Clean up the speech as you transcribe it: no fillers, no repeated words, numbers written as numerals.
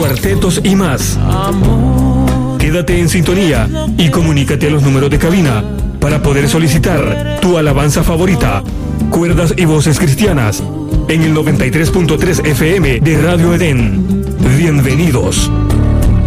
cuartetos y más. Quédate en sintonía y comunícate a los números de cabina para poder solicitar tu alabanza favorita, cuerdas y voces cristianas, en el 93.3 FM de Radio Edén. Bienvenidos.